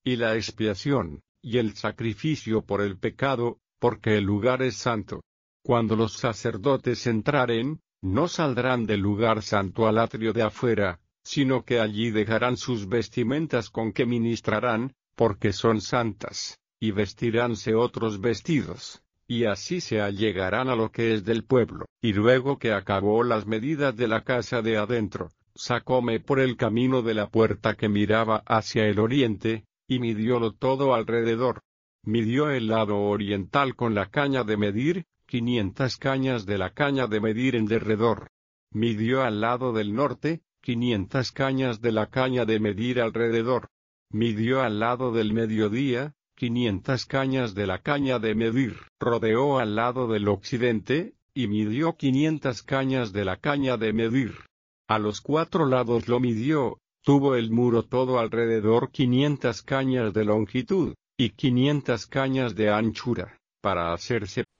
y la expiación, y el sacrificio por el pecado, porque el lugar es santo. Cuando los sacerdotes entraren, no saldrán del lugar santo al atrio de afuera, sino que allí dejarán sus vestimentas con que ministrarán, porque son santas, y vestiránse otros vestidos, y así se allegarán a lo que es del pueblo. Y luego que acabó las medidas de la casa de adentro, sacóme por el camino de la puerta que miraba hacia el oriente, y midiólo todo alrededor. Midió el lado oriental con la caña de medir, 500 cañas de la caña de medir en derredor. Midió al lado del norte, 500 cañas de la caña de medir alrededor. Midió al lado del mediodía, 500 cañas de la caña de medir. Rodeó al lado del occidente, y midió 500 cañas de la caña de medir. A los 4 lados lo midió, tuvo el muro todo alrededor 500 cañas de longitud, y 500 cañas de anchura, para hacerse